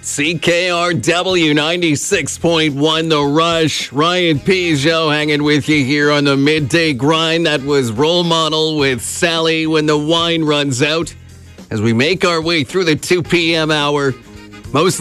CKRW 96.1 The Rush. Ryan Peugeot hanging with you here on the Midday Grind. That was Role Model with Sally When the Wine Runs Out. As we make our way through the 2 p.m. hour, most